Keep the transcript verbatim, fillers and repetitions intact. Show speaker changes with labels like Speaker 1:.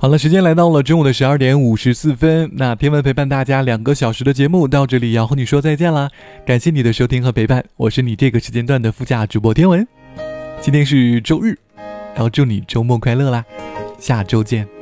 Speaker 1: 好了，时间来到了中午的十二点五十四分，那天文陪伴大家两个小时的节目到这里要和你说再见啦，感谢你的收听和陪伴，我是你这个时间段的副驾主播天文。今天是周日，然后祝你周末快乐啦，下周见。